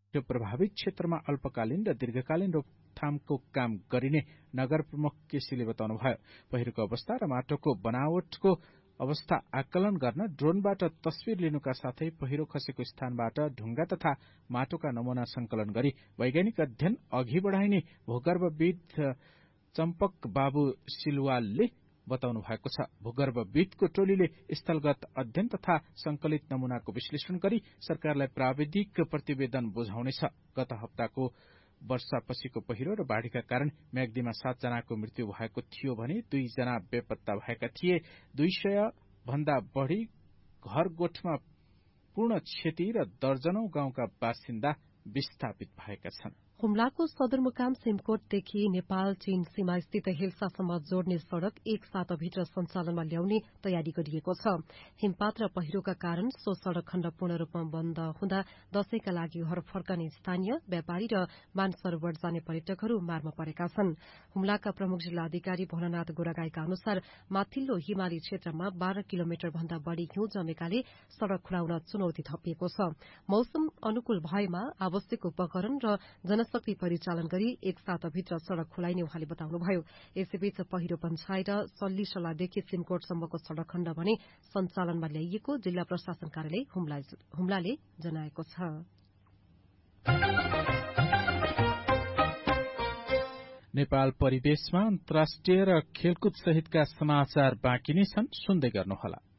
त्यो प्रभावित क्षेत्रमा अल्पकालीन र दीर्घकालीन रोकथामको काम गरिने नगर प्रमुख केसीले बताउनुभयो। पहिरोको अवस्था र माटोको बनावटको अवस्था आकलन गर्न ड्रोनबाट तस्विर लिनुका साथै पहिरो खसेको स्थानबाट ढुंगा तथा माटोका नमूना संकलन गरी वैज्ञानिक अध्ययन अघि बढ़ाइने भूगर्भविद चम्पक बाबु सिलवालले बताउनु भएको छ। भूगर्भविदको टोलीले स्थलगत अध्ययन तथा संकलित नमूनाको विश्लेषण गरी सरकारलाई प्राविधिक प्रतिवेदन बुझाउनेछ। गत हप्ताको वर्षापछिको पहिरो र बाढ़ीका कारण म्याग्दीमा 7 जनाको मृत्यु भएको थियो भने 2 जना बेपत्ता भएका थिए। 200 भन्दा बढ़ी घरगोठमा पूर्ण क्षति र दर्जनौं गाउँका बासिन्दा विस्थापित भएका छन्। हुम्लाको सदरमुकाम सिमकोटदेखि नेपाल चीन सीमा स्थित हिल्सासम्म जोड्ने सड़क एक साताभित्र सञ्चालनमा ल्याउने तयारी गरिएको छ। हिमपात र पहिरोका कारण सो सड़क खण्ड पूर्ण रूपमा बन्द हुँदा दशैंका लागि घर फर्कने स्थानीय व्यापारी र मानसरोवर जाने पर्यटकहरू मारमा परेका छन्। हुम्लाका प्रमुख जिल्ला अधिकारी भोलानाथ गोरागाईका अनुसार माथिल्लो हिमाली क्षेत्रमा 12 किलोमिटर भन्दा बढ़ी हिउँ जमेकाले सड़क खुलाउन चुनौती थपिएको छ। मौसम अनुकूल भएमा आवश्यक उपकरण र शक्ति परिचालन गरी एक साताभित्र सड़क खुलाइने उहाँले बताउनुभयो। यसैबीच पहिरो पञ्चायत सल्लीसलादेखि सिमकोटसम्मको सड़क खण्ड भने सञ्चालनमा ल्याइएको जिल्ला प्रशासन कार्यालय हुम्लाले जनाएको छ। नेपाल परिवेशमा अन्तर्राष्ट्रिय र खेलकुद सहितका समाचार बाँकी नै छन्, सुन्दै गर्नुहोला।